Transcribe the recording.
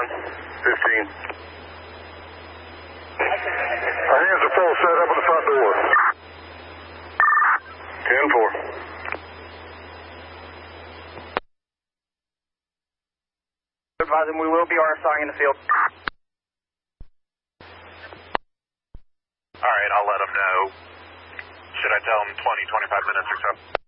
15. Our hands are full, set up at the front door. 10-4. Advising we will be RSI in the field. Alright, I'll let them know. Should I tell them 20, 25 minutes or so?